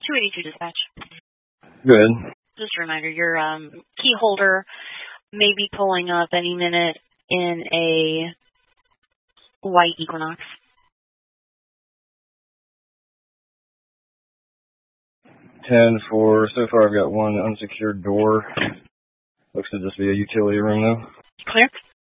282 dispatch. Good. Just a reminder, your key holder may be pulling up any minute in a white Equinox. 10-4. So far I've got one unsecured door. Looks to just be a utility room though. Clear.